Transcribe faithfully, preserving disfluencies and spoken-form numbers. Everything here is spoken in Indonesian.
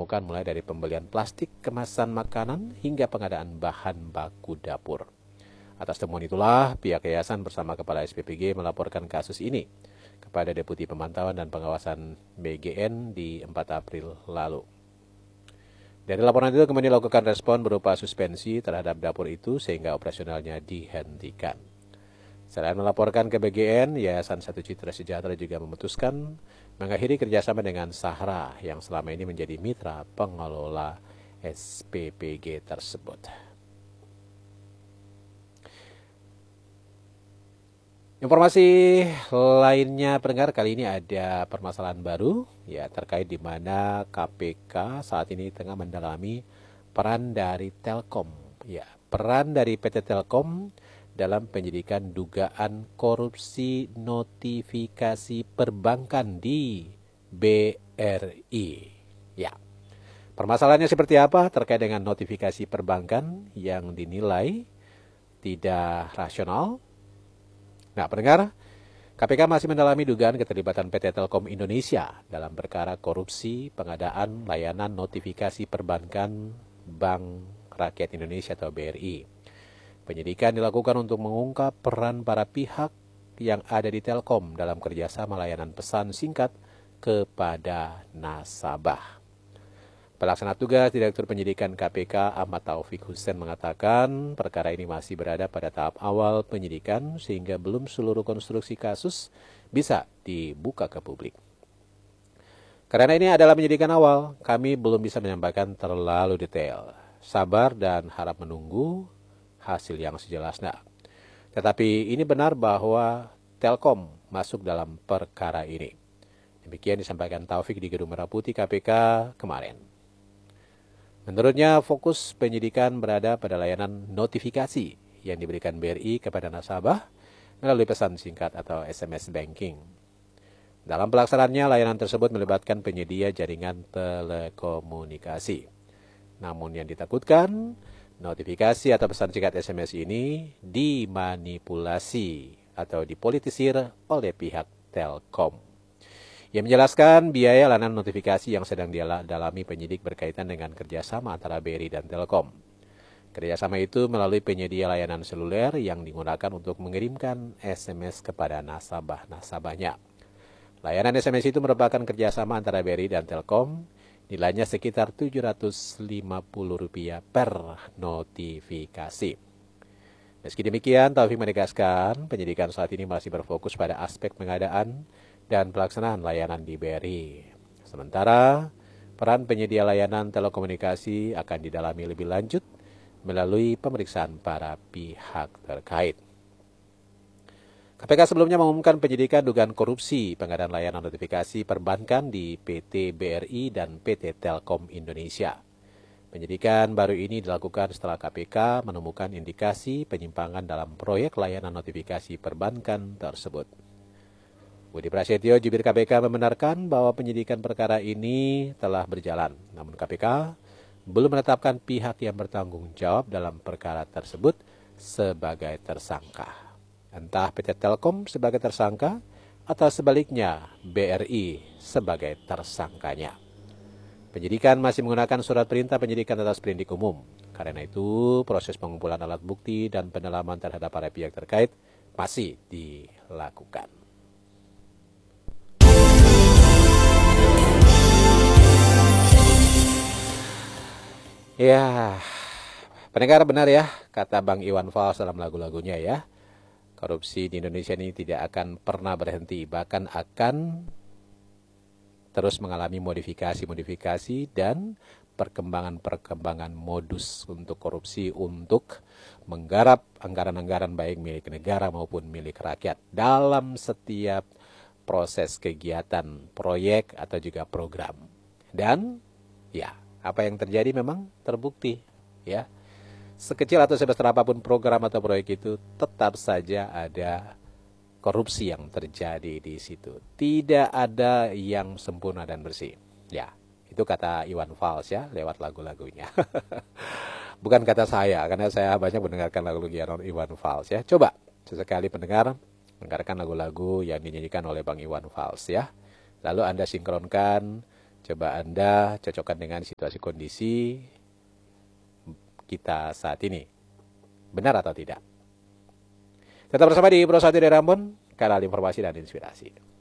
dilakukan mulai dari pembelian plastik, kemasan makanan, hingga pengadaan bahan baku dapur. Atas temuan itulah, pihak yayasan bersama Kepala S P P G melaporkan kasus ini kepada Deputi Pemantauan dan Pengawasan B G N di empat April lalu. Dari laporan itu kemudian dilakukan respon berupa suspensi terhadap dapur itu sehingga operasionalnya dihentikan. Selain melaporkan ke B G N, Yayasan Satu Citra Sejahtera juga memutuskan mengakhiri kerjasama dengan Sahra yang selama ini menjadi mitra pengelola S P P G tersebut. Informasi lainnya pendengar, kali ini ada permasalahan baru ya terkait di mana K P K saat ini tengah mendalami peran dari Telkom ya, peran dari P T Telkom dalam penyidikan dugaan korupsi notifikasi perbankan di B R I. Ya. Permasalahannya seperti apa terkait dengan notifikasi perbankan yang dinilai tidak rasional? Nah, pendengar, K P K masih mendalami dugaan keterlibatan P T Telkom Indonesia dalam perkara korupsi pengadaan layanan notifikasi perbankan Bank Rakyat Indonesia atau B R I. Penyidikan dilakukan untuk mengungkap peran para pihak yang ada di Telkom dalam kerjasama layanan pesan singkat kepada nasabah. Pelaksana tugas Direktur Penyidikan K P K Ahmad Taufik Hussein mengatakan perkara ini masih berada pada tahap awal penyidikan sehingga belum seluruh konstruksi kasus bisa dibuka ke publik. Karena ini adalah penyidikan awal, kami belum bisa menyampaikan terlalu detail. Sabar dan harap menunggu hasil yang sejelasnya. Tetapi ini benar bahwa Telkom masuk dalam perkara ini. Demikian disampaikan Taufik di Gedung Merah Putih K P K kemarin. Menurutnya, fokus penyidikan berada pada layanan notifikasi yang diberikan B R I kepada nasabah melalui pesan singkat atau S M S banking. Dalam pelaksanaannya, layanan tersebut melibatkan penyedia jaringan telekomunikasi. Namun yang ditakutkan, notifikasi atau pesan singkat S M S ini dimanipulasi atau dipolitisir oleh pihak Telkom. Ia menjelaskan biaya layanan notifikasi yang sedang didalami penyidik berkaitan dengan kerjasama antara B R I dan Telkom. Kerjasama itu melalui penyedia layanan seluler yang digunakan untuk mengirimkan S M S kepada nasabah-nasabahnya. Layanan S M S itu merupakan kerjasama antara B R I dan Telkom, nilainya sekitar tujuh ratus lima puluh rupiah per notifikasi. Meski demikian, Taufik menegaskan penyidikan saat ini masih berfokus pada aspek pengadaan dan pelaksanaan layanan di B R I. Sementara, peran penyedia layanan telekomunikasi akan didalami lebih lanjut melalui pemeriksaan para pihak terkait. K P K sebelumnya mengumumkan penyidikan dugaan korupsi pengadaan layanan notifikasi perbankan di P T B R I dan P T Telkom Indonesia. Penyidikan baru ini dilakukan setelah K P K menemukan indikasi penyimpangan dalam proyek layanan notifikasi perbankan tersebut. Budi Prasetyo, jubir K P K membenarkan bahwa penyidikan perkara ini telah berjalan. Namun K P K belum menetapkan pihak yang bertanggung jawab dalam perkara tersebut sebagai tersangka. Entah P T Telkom sebagai tersangka atau sebaliknya B R I sebagai tersangkanya. Penyidikan masih menggunakan surat perintah penyidikan atas sprindik umum. Karena itu proses pengumpulan alat bukti dan pendalaman terhadap para pihak terkait masih dilakukan. Ya, pendengar, benar ya kata Bang Iwan Fals dalam lagu-lagunya ya. Korupsi di Indonesia ini tidak akan pernah berhenti, bahkan akan terus mengalami modifikasi-modifikasi dan perkembangan-perkembangan modus untuk korupsi untuk menggarap anggaran-anggaran baik milik negara maupun milik rakyat dalam setiap proses kegiatan, proyek atau juga program. Dan ya, apa yang terjadi memang terbukti ya. Sekecil atau sebesar apapun program atau proyek itu tetap saja ada korupsi yang terjadi di situ. Tidak ada yang sempurna dan bersih. Ya, itu kata Iwan Fals ya lewat lagu-lagunya. Bukan kata saya, karena saya banyak mendengarkan lagu-lagu Iwan Fals ya. Coba sesekali pendengar mendengarkan lagu-lagu yang dinyanyikan oleh Bang Iwan Fals ya. Lalu Anda sinkronkan Coba Anda cocokkan dengan situasi kondisi kita saat ini. Benar atau tidak? Tetap bersama di Bro Satu dari Rambon, kanal informasi dan inspirasi.